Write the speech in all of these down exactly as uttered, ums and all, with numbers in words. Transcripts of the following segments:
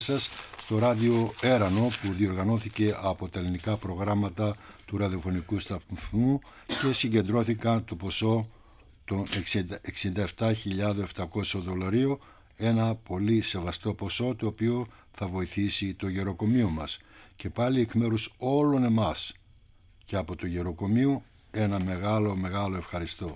σας στο ράδιο Έρανο, που διοργανώθηκε από τα ελληνικά προγράμματα του ραδιοφωνικού σταθμού και συγκεντρώθηκαν το ποσό των εξήντα επτά χιλιάδες επτακόσια δολαρίων, ένα πολύ σεβαστό ποσό το οποίο θα βοηθήσει το γεροκομείο μας. Και πάλι εκ μέρους όλων εμάς και από το γεροκομείο ένα μεγάλο μεγάλο ευχαριστώ.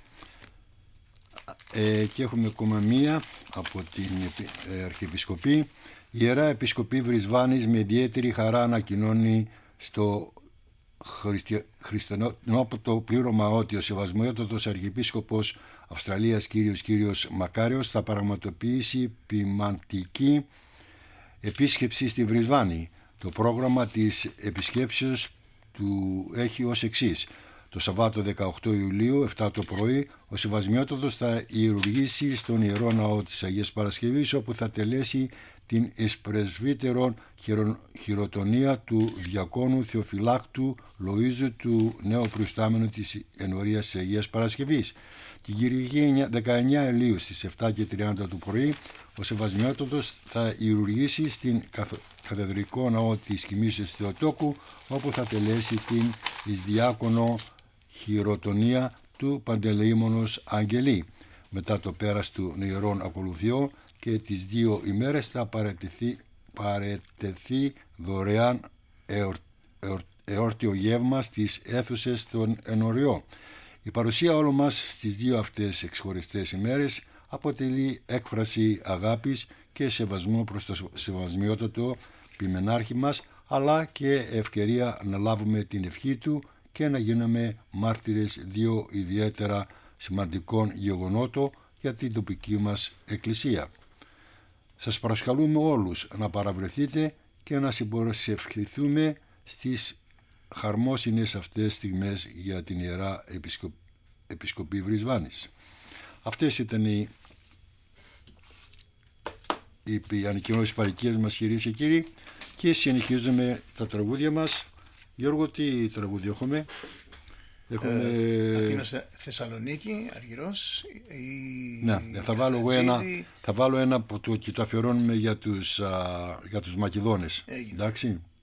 Ε, και έχουμε ακόμα μία από την ε, Αρχιεπισκοπή. Η Ιερά Επισκοπή Βρισβάνης με ιδιαίτερη χαρά ανακοινώνει στο χριστιανόπτο πλήρωμα ότι ο Σεβασμιότατος Αρχιεπίσκοπος Αυστραλίας κύριος κύριος Μακάριος θα πραγματοποιήσει ποιμαντική επίσκεψη στη Βρισβάνη. Το πρόγραμμα της επισκέψεως του έχει ως εξής. Το Σαββάτο δεκαοκτώ Ιουλίου, επτά το πρωί, ο Σεβασμιότατος θα ιερουργήσει στον Ιερό Ναό της Αγίας Παρασκευής, όπου θα τελέσει την εισπρεσβύτερον χειροτονία του Διακόνου Θεοφυλάκτου Λοΐζου, του νέου προϊστάμενου της Ενορίας της Αγίας Παρασκευής. Την Κυριακή δεκαεννέα Ιουλίου στις επτά και τριάντα του πρωί, ο Σεβασμιότατος θα ιερουργήσει στην Καθεδρικό Ναό της Κοιμήσεως Θεοτόκου, όπου θα τελέσει την εισδιάκονο χειροτονία του Παντελεήμονος Αγγελή. Μετά το πέρας του ιερών ακολουθιών και τις δύο ημέρες θα παραιτηθεί, παραιτεθεί δωρεάν εορ, εορ, εόρτιο γεύμα στις αίθουσες των ενωριών. Η παρουσία όλων μας στις δύο αυτές εξχωριστές ημέρες αποτελεί έκφραση αγάπης και σεβασμού προς το Σεβασμιότατο Ποιμενάρχη μας, αλλά και ευκαιρία να λάβουμε την ευχή του και να γίνουμε μάρτυρες δύο ιδιαίτερα σημαντικών γεγονότων για την τοπική μας εκκλησία. Σας παρακαλούμε όλους να παραβρεθείτε και να συμπροσευχηθούμε στις χαρμόσυνες αυτές στιγμές για την Ιερά Επισκοπή, Επισκοπή Βρισβάνης. Αυτές ήταν οι, οι, οι ανακοινώσεις παροικίας μας, κυρίες και κύριοι, και συνεχίζουμε τα τραγούδια μας. Γιώργο, τι τραγούδια έχουμε? Έχουμε... Ε, Αθήνα Θεσσαλονίκη, Αργυρός. Η... Ναι, θα βάλω, εγώ ένα, θα βάλω ένα που το, και το αφιερώνουμε για τους, α, για τους Μακεδόνες. Έγινε. Εντάξει.